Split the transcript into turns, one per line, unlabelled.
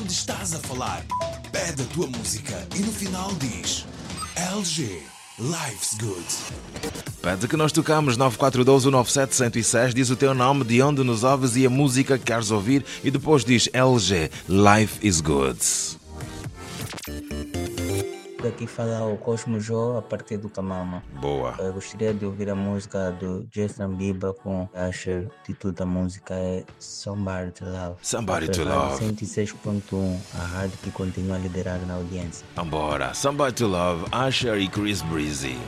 onde estás a falar. Pede a tua música e no final diz LG, Life's Good.
Pede que nós tocamos 9412-197-106, diz o teu nome, de onde nos ouves e a música que queres ouvir e depois diz LG, Life is Good.
Daqui fala o Cosmo Joe a partir do Camama.
Boa.
Eu gostaria de ouvir a música do Justin Bieber com Usher. O título da música é Somebody to Love.
Somebody to Love.
106.1, a rádio que continua a liderar na audiência.
Vambora. Somebody to Love, Usher e Chris Breezy.